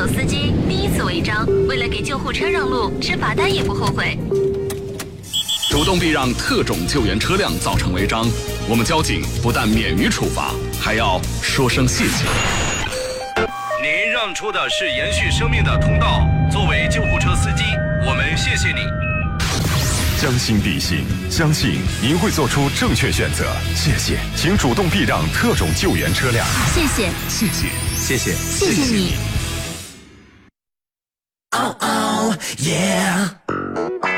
手司机第一次违章，为了给救护车让路，吃罚单也不后悔。 主动避让特种救援车辆造成违章，我们交警不但免于处罚，还要说声谢谢。 您让出的是延续生命的通道，作为救护车司机，我们谢谢你。 将心比心，相信您会做出正确选择。谢谢，请主动避让特种救援车辆。 谢谢， 谢谢， 谢谢， 谢谢你。 Oh, oh, yeah.